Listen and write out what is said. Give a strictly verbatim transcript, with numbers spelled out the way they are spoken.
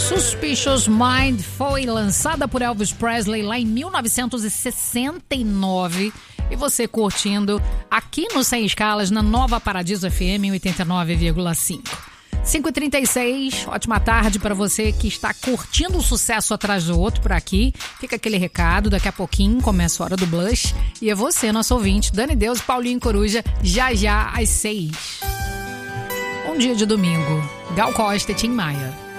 Suspicious Mind foi lançada por Elvis Presley lá em mil novecentos e sessenta e nove e você curtindo aqui no Sem Escalas na Nova Paradiso F M em oitenta e nove vírgula cinco. cinco e trinta e seis, ótima tarde para você que está curtindo um sucesso atrás do outro por aqui. Fica aquele recado, daqui a pouquinho começa a hora do Blush e é você, nosso ouvinte, Dani Deus e Paulinho Coruja, já já às seis. Bom dia de domingo, Gal Costa e Tim Maia.